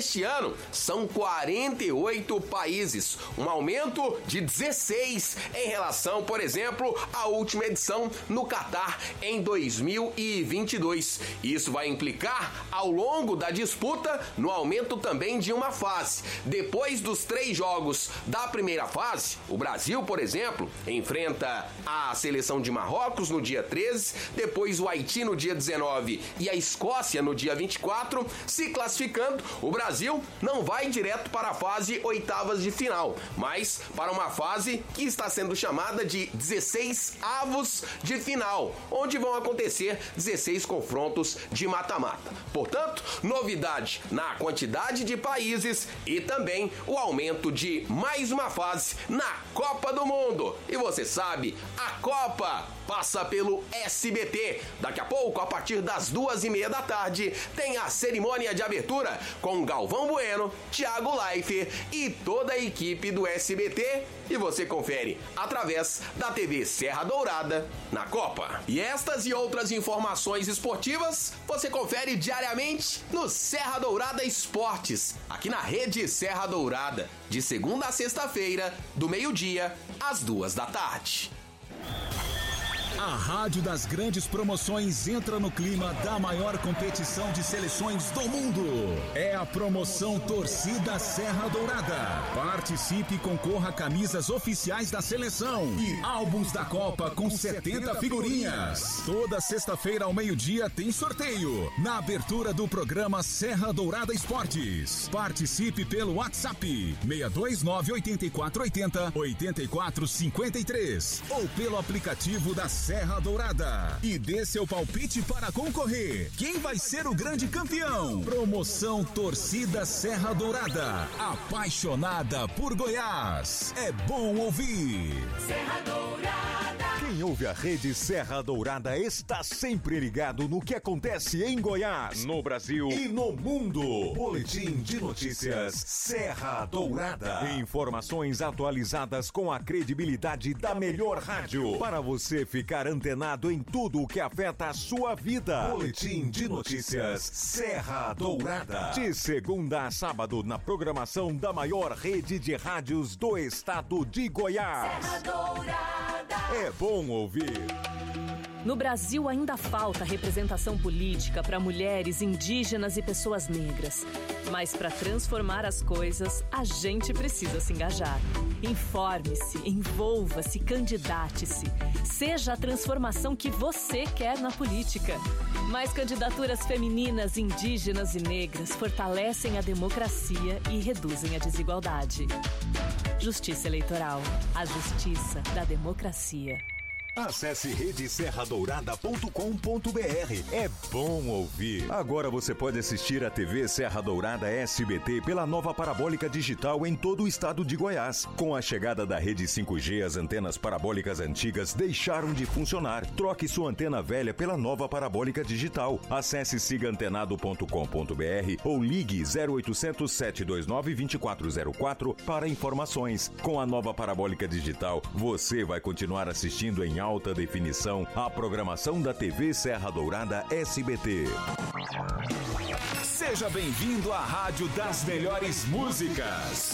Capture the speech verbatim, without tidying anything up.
este ano são quarenta e oito países, um aumento de dezesseis em relação, por exemplo, à última edição no Catar em dois mil e vinte e dois. Isso vai implicar, ao longo da disputa, no aumento também de uma fase. Depois dos três jogos da primeira fase, o Brasil, por exemplo, enfrenta a seleção de Marrocos no dia treze, depois o Haiti no dia dezenove e a Escócia no dia vinte e quatro. Se classificando, o Brasil não vai direto para a fase oitavas de final, mas para uma fase que está sendo chamada de dezesseis avos de final, onde vão acontecer dezesseis confrontos de mata-mata. Portanto, novidade na quantidade de países e também o aumento de mais uma fase na Copa do Mundo. E você sabe, a Copa passa pelo S B T. Daqui a pouco, a partir das duas e meia da tarde, tem a cerimônia de abertura com Galvão Bueno, Thiago Leifert e toda a equipe do S B T. E você confere através da T V Serra Dourada na Copa. E estas e outras informações esportivas você confere diariamente no Serra Dourada Esportes, aqui na Rede Serra Dourada, de segunda a sexta-feira, do meio-dia às duas da tarde. A Rádio das Grandes Promoções entra no clima da maior competição de seleções do mundo. É a promoção Torcida Serra Dourada. Participe e concorra a camisas oficiais da seleção e álbuns da Copa com setenta figurinhas. Toda sexta-feira ao meio-dia tem sorteio na abertura do programa Serra Dourada Esportes. Participe pelo WhatsApp seis dois nove oito quatro oito zero oito quatro cinco três ou pelo aplicativo da Serra Dourada e dê seu palpite para concorrer. Quem vai ser o grande campeão? Promoção Torcida Serra Dourada, apaixonada por Goiás. É bom ouvir. Serra Dourada. Quem ouve a Rede Serra Dourada está sempre ligado no que acontece em Goiás, no Brasil e no mundo. Boletim de notícias Serra Dourada. Informações atualizadas com a credibilidade da melhor rádio para você ficar antenado em tudo o que afeta a sua vida. Boletim de notícias Serra Dourada. De segunda a sábado na programação da maior rede de rádios do estado de Goiás. Serra Dourada. É bom ouvir. No Brasil ainda falta representação política para mulheres, indígenas e pessoas negras. Mas para transformar as coisas, a gente precisa se engajar. Informe-se, envolva-se, candidate-se. Seja a transformação que você quer na política. Mais candidaturas femininas, indígenas e negras fortalecem a democracia e reduzem a desigualdade. Justiça Eleitoral. A justiça da democracia. Acesse rede serra dourada ponto com ponto br. É bom ouvir. Agora você pode assistir a T V Serra Dourada S B T pela nova parabólica digital em todo o estado de Goiás. Com a chegada da rede cinco G, as antenas parabólicas antigas deixaram de funcionar. Troque sua antena velha pela nova parabólica digital. Acesse siga antenado ponto com ponto br ou ligue zero oitocentos, sete dois nove, dois quatro zero quatro para informações. Com a nova parabólica digital, você vai continuar assistindo em alta definição a programação da T V Serra Dourada S B T. Seja bem-vindo à Rádio das Melhores Músicas.